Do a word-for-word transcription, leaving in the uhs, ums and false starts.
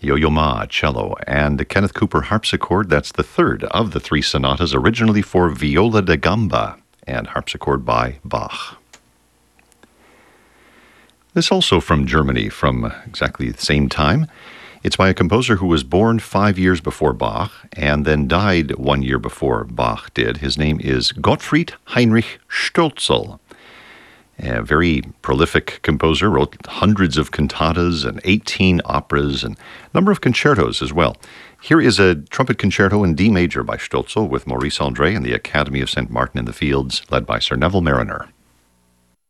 Yo-Yo Ma, cello, and the Kenneth Cooper harpsichord. That's the third of the three sonatas originally for viola da gamba and harpsichord by Bach. This also from Germany, from exactly the same time. It's by a composer who was born five years before Bach and then died one year before Bach did. His name is Gottfried Heinrich Stölzl. A very prolific composer, wrote hundreds of cantatas and eighteen operas and a number of concertos as well. Here is a trumpet concerto in D major by Stölzl with Maurice Andre and the Academy of Saint Martin in the Fields, led by Sir Neville Marriner.